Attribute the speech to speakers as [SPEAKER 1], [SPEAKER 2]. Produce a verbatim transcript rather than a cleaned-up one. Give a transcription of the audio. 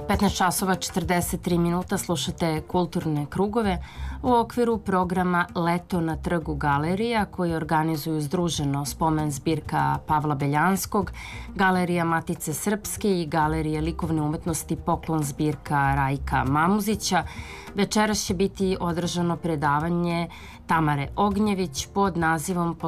[SPEAKER 1] petnaest časova četrdeset tri minuta slušate Kulturne krugove u okviru programa Leto na trgu galerija koji organizuju združeno Spomen zbirka Pavla Beljanskog, Galerija Matice Srpske i Galerija likovne umetnosti Poklon zbirka Rajka Mamuzića. Večeras će biti održano predavanje Tamare Ognjević pod nazivom